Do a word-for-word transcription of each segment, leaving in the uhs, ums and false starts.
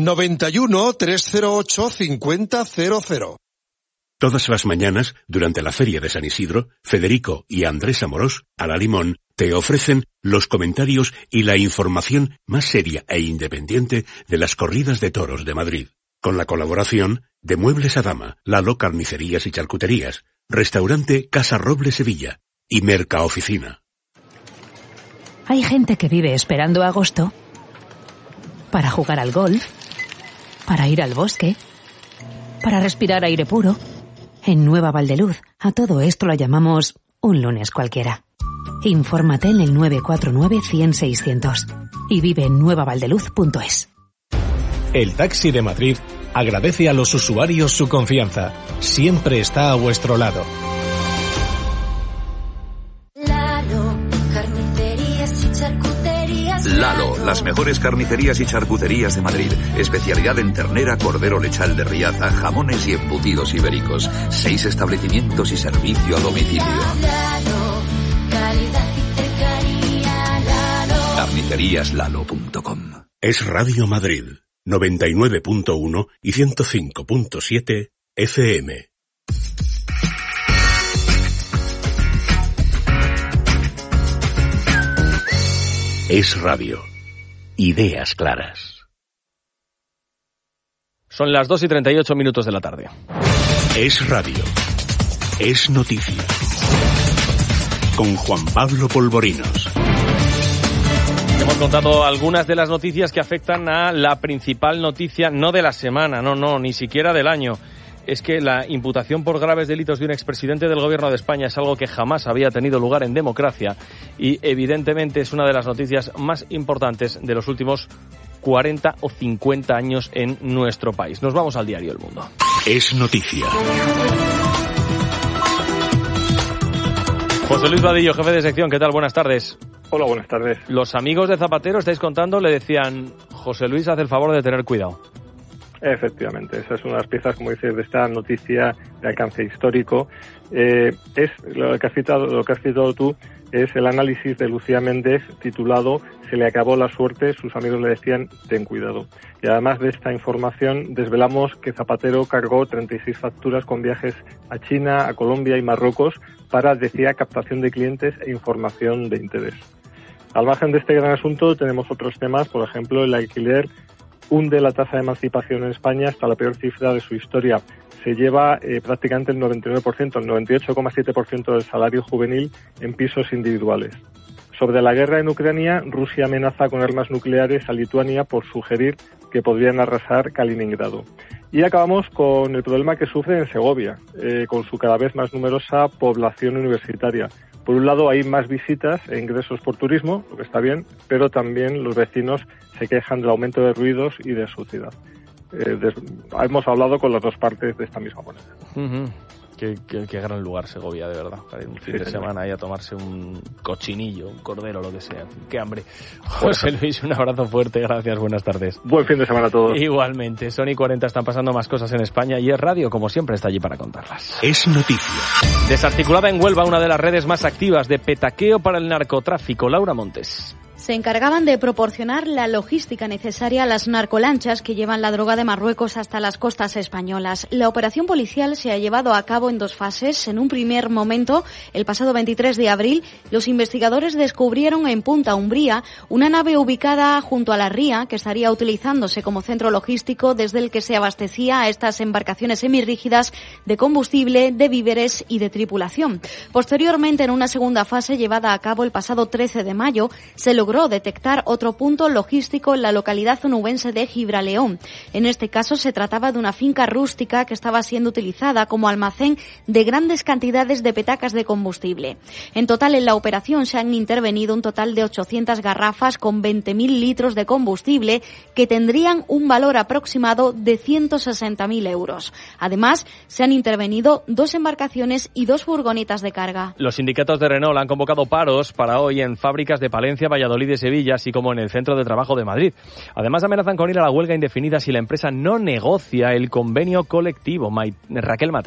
noventa y uno, trescientos ocho, cincuenta cero cero. Todas las mañanas, durante la Feria de San Isidro, Federico y Andrés Amorós, a la Limón, te ofrecen los comentarios y la información más seria e independiente de las corridas de toros de Madrid. Con la colaboración de Muebles Adama, Lalo Carnicerías y Charcuterías, Restaurante Casa Roble Sevilla y Mercaoficina. Hay gente que vive esperando agosto para jugar al golf, para ir al bosque, para respirar aire puro. En Nueva Valdeluz, a todo esto lo llamamos un lunes cualquiera. Infórmate en el nueve cuatro nueve, cien, seiscientos y vive en nueva valdeluz punto es. El Taxi de Madrid agradece a los usuarios su confianza. Siempre está a vuestro lado. Lalo, las mejores carnicerías y charcuterías de Madrid. Especialidad en ternera, cordero lechal de Riaza, jamones y embutidos ibéricos. Seis establecimientos y servicio a domicilio. carnicerías lalo punto com. Es Radio Madrid, noventa y nueve punto uno y ciento cinco punto siete F M. Es Radio. Ideas claras. Son las dos y treinta y ocho minutos de la tarde. Es Radio. Es noticia. Con Juan Pablo Polvorinos. Hemos contado algunas de las noticias que afectan a la principal noticia, no de la semana, no, no, ni siquiera del año. Es que la imputación por graves delitos de un expresidente del Gobierno de España es algo que jamás había tenido lugar en democracia y evidentemente es una de las noticias más importantes de los últimos cuarenta o cincuenta años en nuestro país. Nos vamos al diario El Mundo. Es noticia. José Luis Vadillo, jefe de sección, ¿qué tal? Buenas tardes. Hola, buenas tardes. Los amigos de Zapatero, estáis contando, le decían, José Luis, haz el favor de tener cuidado. Efectivamente, esa es una de las piezas, como dices, de esta noticia de alcance histórico. Eh, es lo que has citado, lo que has citado tú, es el análisis de Lucía Méndez titulado "Se le acabó la suerte", sus amigos le decían "ten cuidado". Y además de esta información desvelamos que Zapatero cargó treinta y seis facturas con viajes a China, a Colombia y Marruecos para, decía, captación de clientes e información de interés. Al margen de este gran asunto tenemos otros temas, por ejemplo, el alquiler hunde la tasa de emancipación en España hasta la peor cifra de su historia. Se lleva eh, prácticamente el noventa y nueve por ciento, el noventa y ocho coma siete por ciento del salario juvenil en pisos individuales. Sobre la guerra en Ucrania, Rusia amenaza con armas nucleares a Lituania por sugerir que podrían arrasar Kaliningrado. Y acabamos con el problema que sufre en Segovia, eh, con su cada vez más numerosa población universitaria. Por un lado, hay más visitas e ingresos por turismo, lo que está bien, pero también los vecinos se quejan del aumento de ruidos y de suciedad. Eh, des, hemos hablado con las dos partes de esta misma moneda. Uh-huh. Qué, qué, qué gran lugar Segovia, de verdad, para ir un fin sí, de señor. semana ahí a tomarse un cochinillo, un cordero, lo que sea. Qué hambre. José Luis, un abrazo fuerte, gracias, buenas tardes. Buen fin de semana a todos. Igualmente, Sony cuarenta están pasando más cosas en España y Es Radio, como siempre, está allí para contarlas. Es noticia. Desarticulada en Huelva una de las redes más activas de petaqueo para el narcotráfico. Laura Montes. Se encargaban de proporcionar la logística necesaria a las narcolanchas que llevan la droga de Marruecos hasta las costas españolas. La operación policial se ha llevado a cabo en dos fases. En un primer momento, el pasado veintitrés de abril, los investigadores descubrieron en Punta Umbría una nave ubicada junto a la ría que estaría utilizándose como centro logístico desde el que se abastecía a estas embarcaciones semirrígidas de combustible, de víveres y de tripulación. Posteriormente, en una segunda fase llevada a cabo el pasado trece de mayo, se logró detectar otro punto logístico en la localidad onubense de Gibraleón. En este caso se trataba de una finca rústica que estaba siendo utilizada como almacén de grandes cantidades de petacas de combustible. En total, en la operación se han intervenido un total de ochocientas garrafas con veinte mil litros de combustible que tendrían un valor aproximado de ciento sesenta mil euros. Además, se han intervenido dos embarcaciones y dos furgonetas de carga. Los sindicatos de Renault han convocado paros para hoy en fábricas de Palencia, Valladolid de Sevilla, así como en el Centro de Trabajo de Madrid. Además, amenazan con ir a la huelga indefinida si la empresa no negocia el convenio colectivo. Ma- Raquel Mateo.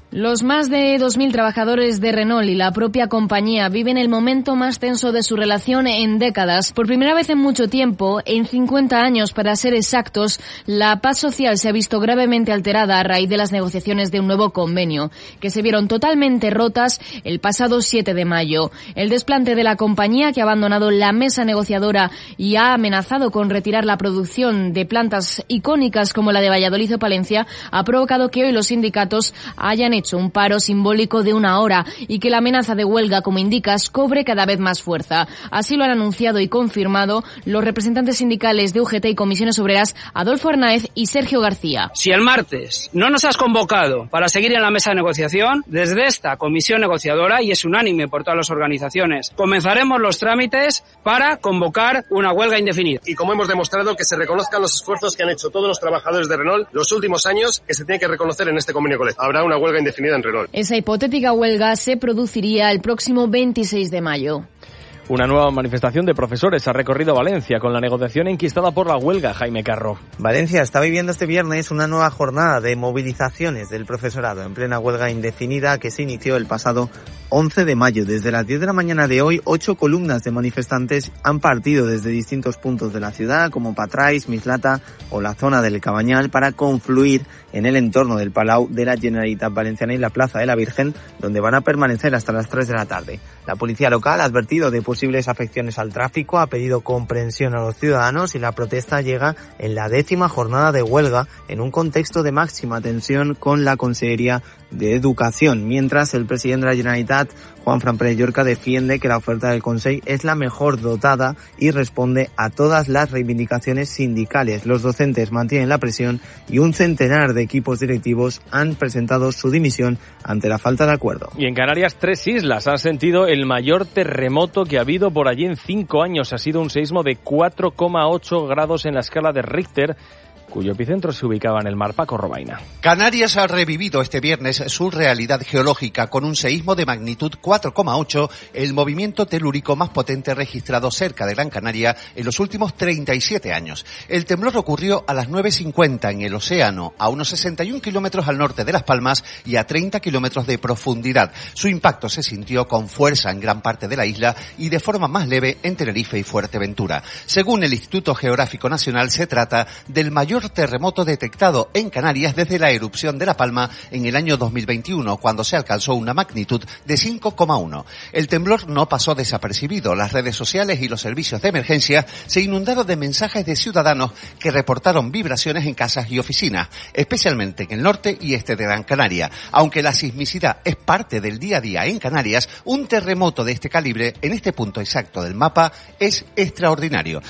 Los más de dos mil trabajadores de Renault y la propia compañía viven el momento más tenso de su relación en décadas. Por primera vez en mucho tiempo, en cincuenta años para ser exactos, la paz social se ha visto gravemente alterada a raíz de las negociaciones de un nuevo convenio, que se vieron totalmente rotas el pasado siete de mayo. El desplante de la compañía, que ha abandonado la mesa negociadora y ha amenazado con retirar la producción de plantas icónicas como la de Valladolid o Palencia, ha provocado que hoy los sindicatos hayan hecho un paro simbólico de una hora y que la amenaza de huelga, como indicas, cobre cada vez más fuerza. Así lo han anunciado y confirmado los representantes sindicales de U G T y Comisiones Obreras, Adolfo Arnaez y Sergio García. Si el martes no nos has convocado para seguir en la mesa de negociación, desde esta comisión negociadora, y es unánime por todas las organizaciones, comenzaremos los trámites para convocar una huelga indefinida. Y como hemos demostrado, que se reconozcan los esfuerzos que han hecho todos los trabajadores de Renault los últimos años, que se tiene que reconocer en este convenio colectivo. Habrá una huelga indefinida en Renault. Esa hipotética huelga se produciría el próximo veintiséis de mayo. Una nueva manifestación de profesores ha recorrido Valencia con la negociación enquistada por la huelga. Jaime Carro. Valencia está viviendo este viernes una nueva jornada de movilizaciones del profesorado en plena huelga indefinida que se inició el pasado once de mayo. Desde las diez de la mañana de hoy, ocho columnas de manifestantes han partido desde distintos puntos de la ciudad, como Patrais, Mislata o la zona del Cabañal, para confluir en el entorno del Palau de la Generalitat Valenciana y la Plaza de la Virgen, donde van a permanecer hasta las tres de la tarde. La policía local ha advertido de posibles afecciones al tráfico, ha pedido comprensión a los ciudadanos y la protesta llega en la décima jornada de huelga en un contexto de máxima tensión con la Consellería de Educación, mientras el presidente de la Generalitat, Juanfran Pérez Llorca, defiende que la oferta del Consell es la mejor dotada y responde a todas las reivindicaciones sindicales. Los docentes mantienen la presión y un centenar de equipos directivos han presentado su dimisión ante la falta de acuerdo. Y en Canarias, tres islas han sentido el mayor terremoto que ha habido por allí en cinco años. Ha sido un seísmo de cuatro coma ocho grados en la escala de Richter, cuyo epicentro se ubicaba en el mar. Paco Robaina. Canarias ha revivido este viernes su realidad geológica con un seísmo de magnitud cuatro coma ocho, el movimiento telúrico más potente registrado cerca de Gran Canaria en los últimos treinta y siete años. El temblor ocurrió a las nueve cincuenta en el océano, a unos sesenta y un kilómetros al norte de Las Palmas y a treinta kilómetros de profundidad. Su impacto se sintió con fuerza en gran parte de la isla y de forma más leve en Tenerife y Fuerteventura. Según el Instituto Geográfico Nacional, se trata del mayor terremoto detectado en Canarias desde la erupción de La Palma en el año dos mil veintiuno, cuando se alcanzó una magnitud de cinco coma uno. El temblor no pasó desapercibido. Las redes sociales y los servicios de emergencia se inundaron de mensajes de ciudadanos que reportaron vibraciones en casas y oficinas, especialmente en el norte y este de Gran Canaria. Aunque la sismicidad es parte del día a día en Canarias, un terremoto de este calibre en este punto exacto del mapa es extraordinario.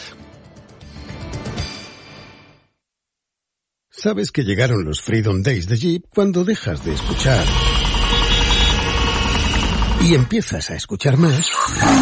Sabes que llegaron los Freedom Days de Jeep cuando dejas de escuchar y empiezas a escuchar más.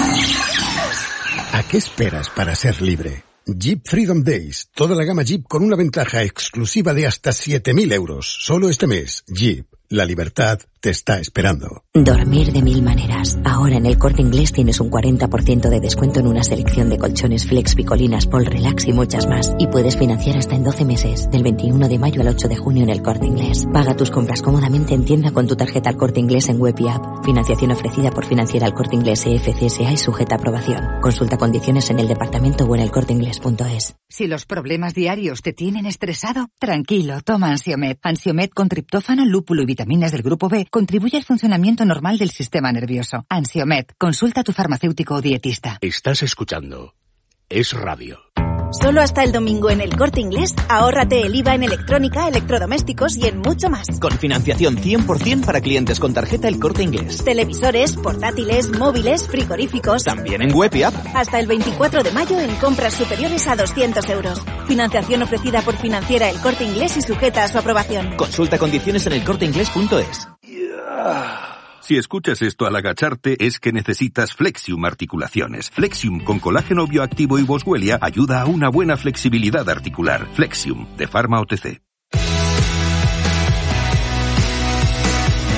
¿A qué esperas para ser libre? Jeep Freedom Days, toda la gama Jeep con una ventaja exclusiva de hasta siete mil euros. Solo este mes. Jeep, la libertad te está esperando. Dormir de mil maneras. Ahora en el Corte Inglés tienes un cuarenta por ciento de descuento en una selección de colchones Flex, Picolinas, Pol Relax y muchas más. Y puedes financiar hasta en doce meses, del veintiuno de mayo al ocho de junio en el Corte Inglés. Paga tus compras cómodamente en tienda con tu tarjeta al Corte Inglés en web y app. Financiación ofrecida por Financiera al Corte Inglés E F C S A y sujeta a aprobación. Consulta condiciones en el departamento o en el corte inglés punto es. Si los problemas diarios te tienen estresado, tranquilo, toma Ansiomed. Ansiomed con triptófano, lúpulo y vitaminas del grupo B contribuye al funcionamiento normal del sistema nervioso. Ansiomed, consulta a tu farmacéutico o dietista. Estás escuchando Es Radio. Solo hasta el domingo en el Corte Inglés, ahórrate el I V A en electrónica, electrodomésticos y en mucho más. Con financiación cien por ciento para clientes con tarjeta El Corte Inglés. Televisores, portátiles, móviles, frigoríficos. También en web y app. Hasta el veinticuatro de mayo en compras superiores a doscientos euros. Financiación ofrecida por Financiera El Corte Inglés y sujeta a su aprobación. Consulta condiciones en el corte inglés punto es. Yeah. Si escuchas esto al agacharte es que necesitas Flexium Articulaciones. Flexium con colágeno bioactivo y boswellia ayuda a una buena flexibilidad articular. Flexium, de Pharma O T C.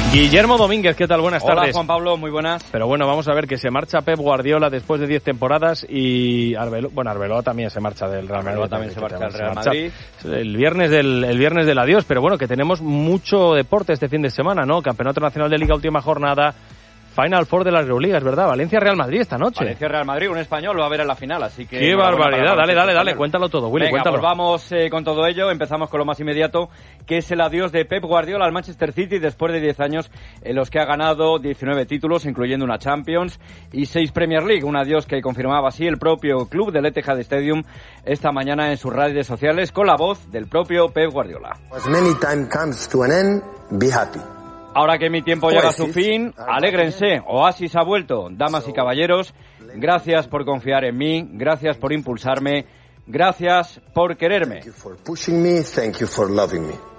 Guillermo Domínguez, ¿qué tal? Buenas Hola, tardes. Juan Pablo, muy buenas. Pero bueno, vamos a ver que se marcha Pep Guardiola después de diez temporadas y Arbeloa, bueno, Arbeloa también se marcha del Real Madrid. Arbeloa también se marcha del Real Madrid. El viernes del el viernes del adiós, pero bueno, que tenemos mucho deporte este fin de semana, ¿no? Campeonato Nacional de Liga, última jornada. Final Four de la Euroliga, es verdad. Valencia-Real Madrid esta noche. Valencia-Real Madrid, un español lo va a ver en la final, así que... ¡Qué barbaridad! Dale, dale, dale, cuéntalo todo, Willy, Venga, cuéntalo. Pues vamos eh, con todo ello. Empezamos con lo más inmediato, que es el adiós de Pep Guardiola al Manchester City después de diez años en los que ha ganado diecinueve títulos, incluyendo una Champions y seis Premier League. Un adiós que confirmaba así el propio club del Etihad Stadium esta mañana en sus redes sociales con la voz del propio Pep Guardiola. As many time comes to an end, be happy. Ahora que mi tiempo llega a su fin, alégrense, Oasis ha vuelto. Damas y caballeros, gracias por confiar en mí, gracias por impulsarme, gracias por quererme. Thank you for pushing me, thank you for loving me.